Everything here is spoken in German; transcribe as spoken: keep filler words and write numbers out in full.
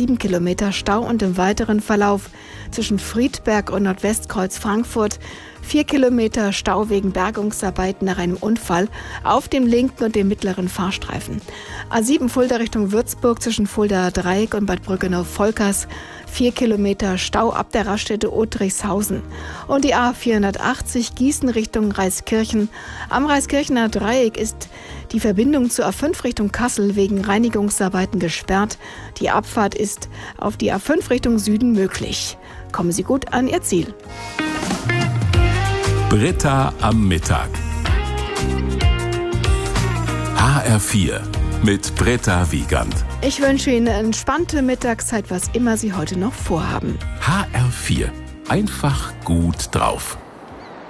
sieben Kilometer Stau und im weiteren Verlauf zwischen Friedberg und Nordwestkreuz Frankfurt vier Kilometer Stau wegen Bergungsarbeiten nach einem Unfall auf dem linken und dem mittleren Fahrstreifen. A sieben Fulda Richtung Würzburg zwischen Fulda Dreieck und Bad Brückenau-Volkers vier Kilometer Stau ab der Raststätte Otrichshausen. Und die A vierhundertachtzig Gießen Richtung Reiskirchen. Am Reiskirchener Dreieck ist die Verbindung zur A fünf Richtung Kassel wegen Reinigungsarbeiten gesperrt. Die Abfahrt ist auf die A fünf Richtung Süden möglich. Kommen Sie gut an Ihr Ziel. Britta am Mittag. H R vier mit Britta Wiegand. Ich wünsche Ihnen eine entspannte Mittagszeit, was immer Sie heute noch vorhaben. H R vier. Einfach gut drauf.